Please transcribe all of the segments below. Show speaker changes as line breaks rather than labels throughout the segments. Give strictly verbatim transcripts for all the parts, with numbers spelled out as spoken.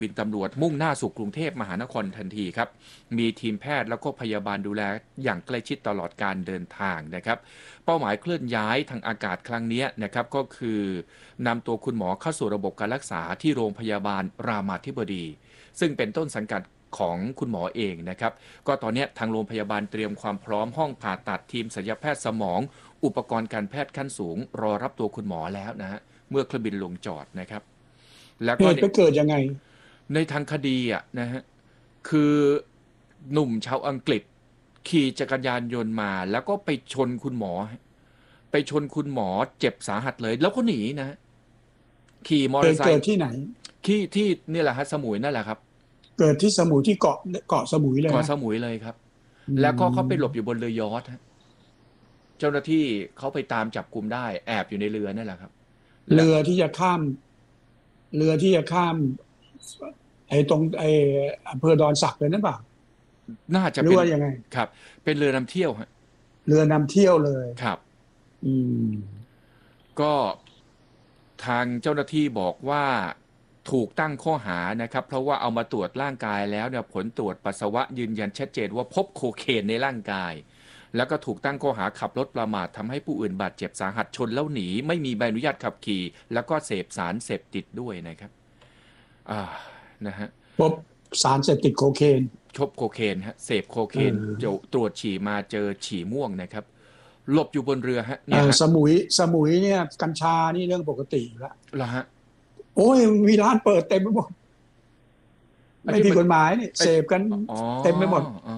บินตำรวจมุ่งหน้าสู่กรุงเทพมหานครทันทีครับมีทีมแพทย์แล้วก็พยาบาลดูแลอย่างใกล้ชิดตลอดการเดินทางนะครับเป้าหมายเคลื่อนย้ายทางอากาศครั้งนี้นะครับก็คือนำตัวคุณหมอเข้าสู่ระบบการรักษาที่โรงพยาบาลรามาธิบดีซึ่งเป็นต้นสังกัดของคุณหมอเองนะครับก็ตอนนี้ทางโรงพยาบาลเตรียมความพร้อมห้องผ่าตัดทีมศัลยแพทย์สมองอุปกรณ์การแพทย์ขั้นสูงรอรับตัวคุณหมอแล้วนะฮะเมื่อเครื่องบินลงจอดนะครับแล้ว
เห
ก็
ตุไปเกิดยังไง
ในทางคดีอ่ะนะฮะคือหนุ่มชาวอังกฤษขี่จักรยานยนต์มาแล้วก็ไปชนคุณหมอไปชนคุณหมอเจ็บสาหัสเลยแล้วก็หนีนะฮะขี่มอ
เหตุ
เตอร์ไซค์
เกิดที่ไหน
ที่ที่นี่แหละฮะสมุยนั่นแหละครับ
เกิดที่สมุยที่เกาะเกาะสมุยเลย
เกาะ
นะ
สมุยเลยครับ
อื
แล้วก็เขาไปหลบ
ม
อยู่บนเรือยอชต์ฮะเจ้าหน้าที่เขาไปตามจับกุมได้แอบอยู่ในเรือนั่นแหละครับและ
เรือที่จะข้ามเรือที่จะข้ามไอ้ตรงไอ้อำเภอดอนสักเลยนั่นเปล่า
น่าจะ
หรือ
เป็น
ว่ายังไง
ครับเป็นเรือนำเที่ยวฮะ
เรือนำเที่ยวเลย
ครับ
อืม
ก็ทางเจ้าหน้าที่บอกว่าถูกตั้งข้อหานะครับเพราะว่าเอามาตรวจร่างกายแล้วเนี่ยผลตรวจปัสสาวะยืนยันชัดเจนว่าพบโคเคนในร่างกายแล้วก็ถูกตั้งข้อหาขับรถประมาททำให้ผู้อื่นบาดเจ็บสาหัสชนแล้วหนีไม่มีใบอนุญาตขับขี่แล้วก็เสพสารเสพติดด้วยนะครับอ่านะฮะ
พบสารเสพติดโคเคน
ชบโคเคนฮะเสพโค
เอ
เคน
อ
ตรวจฉี่มาเจอฉี่ม่วงนะครับหลบอยู่บนเรือฮะ
เอ
เนี่ยฮะ
อสมุยสมุยเนี่ยกัญชานี่เรื่องปกติอยู่แล้ว
เหรอฮะ
โอ้ยมีร้านเปิดเต็มไปหมดไม่ผิด
ไอ้ที่มัน
กฎหมายนี่
ไอ้
เสพกัน
อ๋อ
เต็มไปหมด
อ๋อ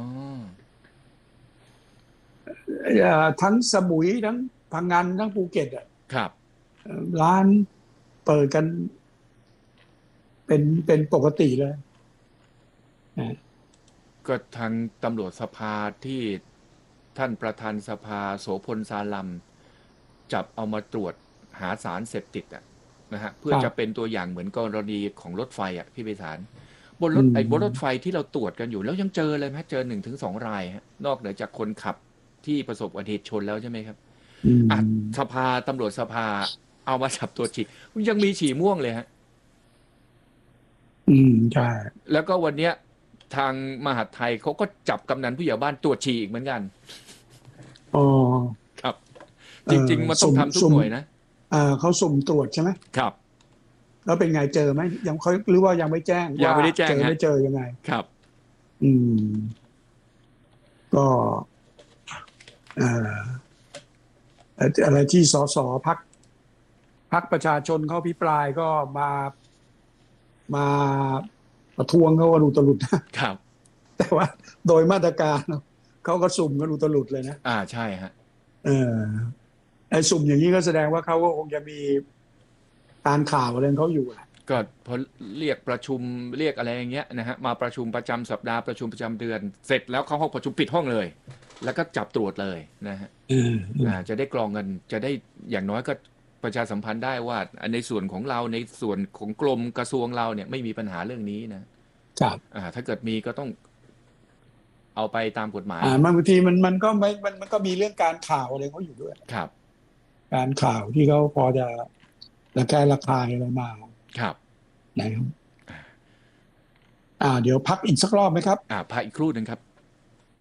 เอ่อทั้งสมุยทั้งพังงานทั้งภูเก็ตอ่ะ
ครับ
เอ่อร้านเปิดกันเป็นเป็นปกติเลยนะ
ก็ทางตำรวจสภาที่ท่านประธานสภาโสพลซาลัมจับเอามาตรวจหาสารเสพติดอะนะฮะเพื่อจะเป็น
ครับ
ตัวอย่างเหมือนกรณีของรถไฟอะพี่ไพศาลบนร
อื
ถไอ้บนรถไฟ
ม
ที่เราตรวจกันอยู่แล้วยังเจอเลยไหมเจอหนึ่งถึงสองรายฮะนอกเหนือจากคนขับที่ประสบอุบัติเหตุชนแล้วใช่ไหมครับ
อื
อ่ะส
ม
ภาตำรวจสภาเอามาจับตัวจฉี่ยังมีฉี่ม่วงเลยฮะ
อืมใช่
แล้วก็วันเนี้ยทางมหาดไทยเขาก็จับกำนันผู้ใหญ่บ้านตรวจฉี่อีกเหมือนกัน
อ๋อ
ครับ
เอ
จริง
อ
ๆมันต้อง
สุ่ม
ทำทุก
สุ่ม
หน่วยนะ
เออเขาสุ่มตรวจใช่ไหม
ครับ
แล้วเป็นไงเจอไหมยังเขาหรือว่ายังไม่แจ้งว่า
ยังไม่ได้แจ้
เจอไม่
งฮะ
เจอยังไง
ครับ
อืมก็เอ่ออะไรที่สสพักพักประชาชนเขาพิปรายก็มามาประท้วงเขาว่าอุตลุดนะ
ครับ
แต่ว่าโดยมาตรการเขาก็สุ่มกันอุตลุดเลยนะ
อ่าใช่ฮะ
เออไอ้สุ่มอย่างนี้ก็แสดงว่าเขาก็คงจะมีการข่าวอะไรของเขาอยู่แหละ
ก็พอเรียกประชุมเรียกอะไรอย่างเงี้ยนะฮะมาประชุมประจำสัปดาห์ประชุมประจำเดือนเสร็จแล้วเข้าห้องประชุมปิดห้องเลยแล้วก็จับตรวจเลยนะฮะ
เออเออ
อ่าจะได้กรองเงินจะได้อย่างน้อยก็ประชาสัมพันธ์ได้ว่าในส่วนของเราในส่วนของกรมกระทรวงเราเนี่ยไม่มีปัญหาเรื่องนี้นะ
ครับ
อ่าถ้าเกิดมีก็ต้องเอาไปตามกฎหมาย
อ่าบางทีมันมันก็ไม่มันมันก็มีเรื่องการข่าวอะไรเขาอยู่ด้วย
ครับ
การข่าวที่เขาพอจะระแคะระคายอะไรมา
ครับ
นะครับอ่าเดี๋ยวพักอีกสักรอบไหมครับ
อ่าพักอีกครู่หนึ่งครับ